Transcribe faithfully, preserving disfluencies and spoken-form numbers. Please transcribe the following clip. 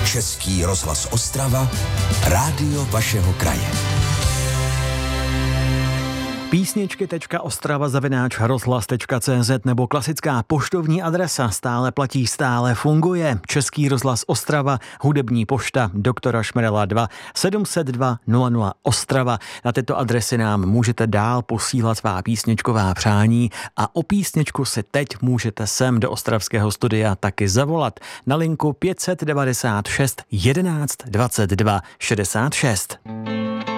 Český rozhlas Ostrava, rádio vašeho kraje. Písničky tečka ostrava zavináč rozhlas tečka cé zet nebo klasická poštovní adresa stále platí, stále funguje. Český rozhlas Ostrava, hudební pošta doktora Šmerela dva, sedm set dva nula nula Ostrava. Na tyto adresy nám můžete dál posílat svá písničková přání a o písničku si teď můžete sem do ostravského studia taky zavolat na linku pět set devadesát šest jedenáct dvacet dva šedesát šest.